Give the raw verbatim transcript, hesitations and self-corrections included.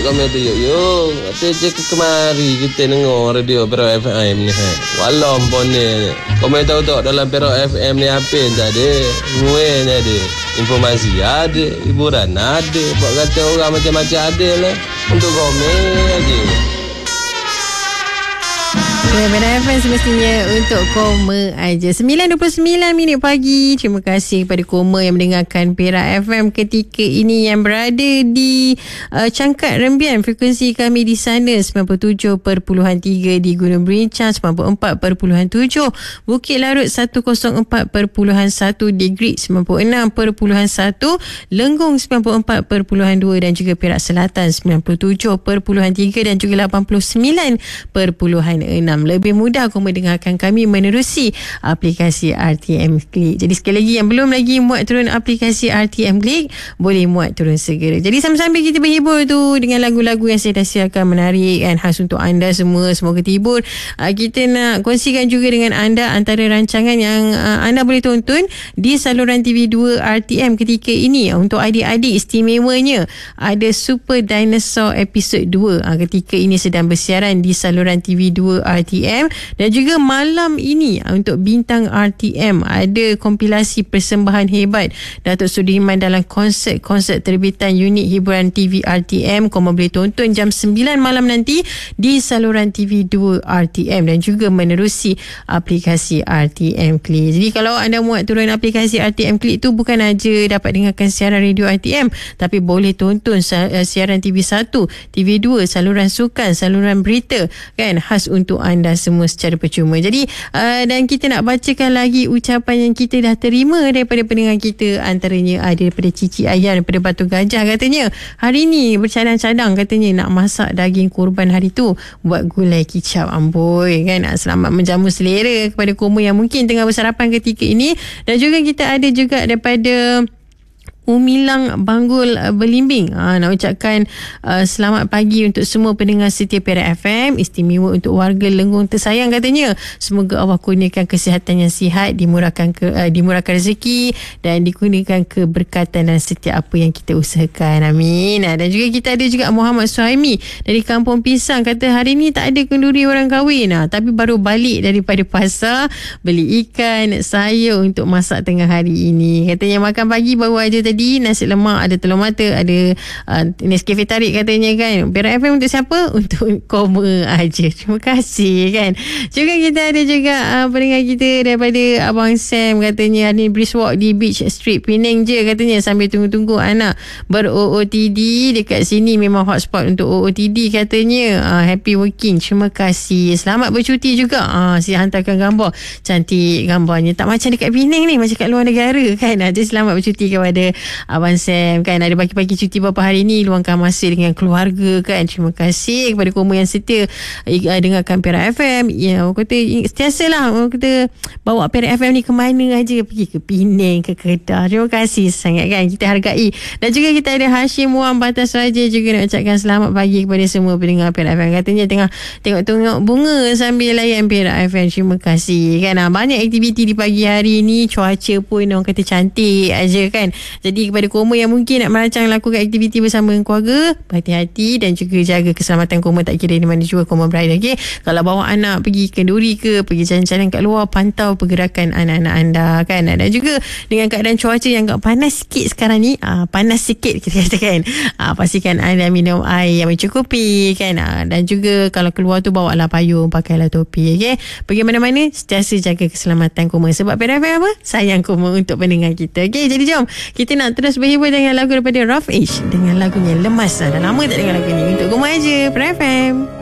kami tu yuk yuk. Kata je ke kemari kita dengar radio Perak F M ni. Ha. Walau pun ni. Kami tahu tak dalam Perak F M ni apa yang tak ada. Nguyen ada. Informasi ada. Hiburan ada. Buat kata orang macam-macam ada lah. Untuk kami aja. Ya, Perak F M semestinya untuk Koma aja. sembilan dua puluh sembilan minit pagi. Terima kasih kepada Koma yang mendengarkan Perak F M ketika ini, yang berada di uh, Cangkat Rembian. Frekuensi kami di sana sembilan puluh tujuh perpuluhan tiga, di Gunung Berincang sembilan puluh empat perpuluhan tujuh, Bukit Larut seratus empat perpuluhan satu, Degree sembilan puluh enam perpuluhan satu, Lenggong sembilan puluh empat perpuluhan dua, dan juga Perak Selatan sembilan puluh tujuh perpuluhan tiga dan juga lapan puluh sembilan perpuluhan enam. Lebih mudah kau mendengarkan kami menerusi aplikasi R T M Click. Jadi sekali lagi, yang belum lagi muat turun aplikasi R T M Click, boleh muat turun segera. Jadi sambil-sambil kita berhibur tu dengan lagu-lagu yang saya dah siapkan menarik kan, khas untuk anda semua, semoga terhibur. Uh, kita nak kongsikan juga dengan anda antara rancangan yang uh, anda boleh tonton di saluran T V dua R T M ketika ini. Untuk adik-adik, istimewanya ada Super Dinosaur episod dua uh, ketika ini sedang bersiaran di saluran T V dua R T M. Dan juga malam ini untuk bintang R T M ada kompilasi persembahan hebat Datuk Sudirman dalam konsert-konsert terbitan unit hiburan T V R T M. Kau boleh tonton jam sembilan malam nanti di saluran T V dua R T M dan juga menerusi aplikasi R T M Click. Jadi kalau anda muat turun aplikasi R T M Click tu, bukan aja dapat dengarkan siaran radio R T M, tapi boleh tonton siaran T V satu, T V dua, saluran sukan, saluran berita kan, khas untuk anda semua secara percuma. Jadi uh, dan kita nak bacakan lagi ucapan yang kita dah terima daripada pendengar kita. Antaranya ada daripada Cici Ayan daripada Batu Gajah. Katanya hari ni bercadang-cadang, katanya nak masak daging kurban hari tu, buat gulai kicap. Amboi kan, nak selamat menjamu selera kepada Koma yang mungkin tengah bersarapan ketika ini. Dan juga kita ada juga daripada Umilang Banggul uh, Belimbing. Ha, nak ucapkan uh, selamat pagi untuk semua pendengar setia Perak F M. Istimewa untuk warga Lenggong tersayang, katanya. Semoga Allah kurniakan kesihatan yang sihat, dimurahkan ke, uh, dimurahkan rezeki dan dikurniakan keberkatan dan setiap apa yang kita usahakan. Amin. Ha, dan juga kita ada juga Muhammad Suhaimi dari Kampung Pisang. Kata hari ni tak ada kenduri orang kahwin, ha, tapi baru balik daripada pasar beli ikan saya untuk masak tengah hari ini. Katanya makan pagi baru aja tadi, nasi lemak, ada telur mata, ada uh, Nescafe tarik, katanya kan. Perak F M untuk siapa? Untuk Koma aja. Terima kasih kan. Juga kita ada juga uh, pendengar kita daripada Abang Sam, katanya hari ni brisk walk di Beach Street Penang je, katanya, sambil tunggu-tunggu anak ber-O O T D dekat sini. Memang hotspot untuk O O T D, katanya. Uh, happy working. Terima kasih. Selamat bercuti juga. Uh, saya hantarkan gambar cantik gambarnya, tak macam dekat Penang ni, macam kat luar negara kan. Uh, jadi selamat bercuti kepada Abang Sam kan, ada bagi-bagi cuti beberapa hari ni, luangkan masa dengan keluarga kan. Terima kasih kepada Koma yang setia uh, dengarkan Perak F M. Ya, orang kata sentiasalah orang kata bawa Perak F M ni ke mana aja, pergi ke Penang, ke Kedah. Terima kasih sangat kan, kita hargai. Dan juga kita ada Hashim Muam Batas Raja juga nak ucapkan selamat pagi kepada semua pendengar Perak F M. Katanya tengah tengok-tengok bunga sambil layan Perak F M. Terima kasih kan. Banyak aktiviti di pagi hari ni, cuaca pun orang kata cantik aja kan. Jadi kepada Koma yang mungkin nak merancang lakukan aktiviti bersama dengan keluarga, berhati-hati dan juga jaga keselamatan Koma, tak kira di mana juga Koma berada. Okay? Kalau bawa anak pergi kenduri ke, pergi jalan-jalan kat luar, pantau pergerakan anak-anak anda kan. Dan juga dengan keadaan cuaca yang agak panas sikit sekarang ni, aa, panas sikit kita katakan, aa, pastikan anda minum air yang mencukupi kan. Aa, dan juga kalau keluar tu bawalah payung, pakailah topi. Okay? Pergi mana-mana sentiasa jaga keselamatan Koma, sebab Perak F M apa? Sayang Koma untuk pendengar kita. Okay? Jadi jom kita nak terus berhibur dengan lagu daripada Rough Age dengan lagunya Lemas. Dah lama tak dengar lagu ni. Untuk Koma aja, Perak F M.